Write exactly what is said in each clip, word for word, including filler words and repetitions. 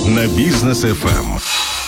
на Бизнес эф эм.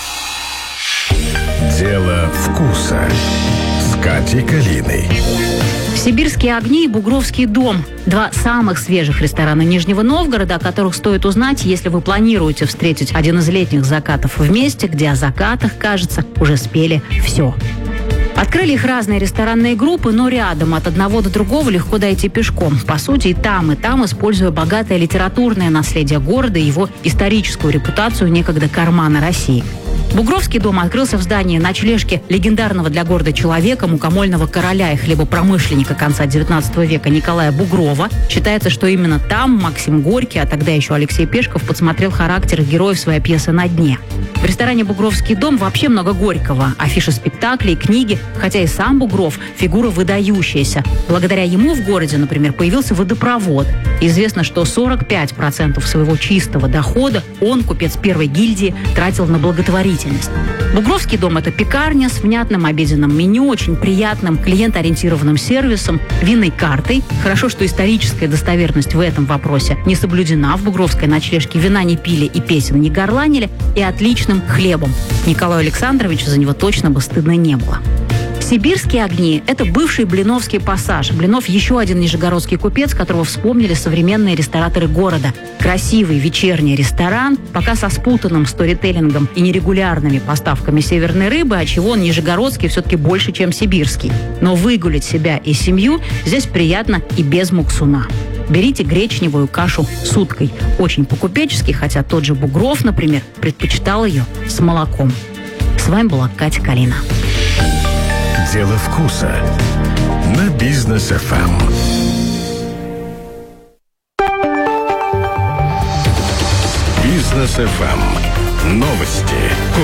Дело вкуса с Катей Калиной. «Сибирские огни» и «Бугровский дом» – два самых свежих ресторана Нижнего Новгорода, о которых стоит узнать, если вы планируете встретить один из летних закатов в месте, где о закатах, кажется, уже спели все. Открыли их разные ресторанные группы, но рядом от одного до другого легко дойти пешком. По сути, и там, и там, используя богатое литературное наследие города и его историческую репутацию некогда кармана России. Бугровский дом открылся в здании ночлежки легендарного для города человека, мукомольного короля и хлебопромышленника конца девятнадцатого века Николая Бугрова. Считается, что именно там Максим Горький, а тогда еще Алексей Пешков, подсмотрел характеры героев своей пьесы «На дне». В ресторане «Бугровский дом» вообще много Горького. Афиши спектаклей, книги, хотя и сам Бугров – фигура выдающаяся. Благодаря ему в городе, например, появился водопровод. Известно, что сорок пять процентов своего чистого дохода он, купец первой гильдии, тратил на благотворительность. Бугровский дом – это пекарня с внятным обеденным меню, очень приятным клиент-ориентированным сервисом, винной картой. Хорошо, что историческая достоверность в этом вопросе не соблюдена. В бугровской ночлежке вина не пили и песен не горланили, и отличным хлебом. Николаю Александровичу за него точно бы стыдно не было. «Сибирские огни» – это бывший Блиновский пассаж. Блинов – еще один нижегородский купец, которого вспомнили современные рестораторы города. Красивый вечерний ресторан, пока со спутанным сторителлингом и нерегулярными поставками северной рыбы, отчего он нижегородский все-таки больше, чем сибирский. Но выгулять себя и семью здесь приятно и без муксуна. Берите гречневую кашу с уткой. Очень по-купечески, хотя тот же Бугров, например, предпочитал ее с молоком. С вами была Катя Калина. Дело вкуса на Бизнес эф эм. Бизнес эф эм. Новости.